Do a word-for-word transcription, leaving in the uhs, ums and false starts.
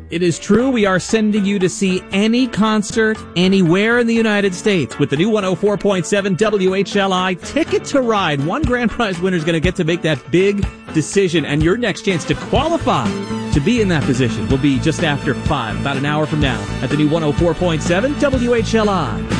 It is true, we are sending you to see any concert anywhere in the United States with the new one oh four point seven W H L I Ticket to Ride. One grand prize winner is going to get to make that big decision, and your next chance to qualify to be in that position will be just after five, about an hour from now, at the new one oh four point seven W H L I.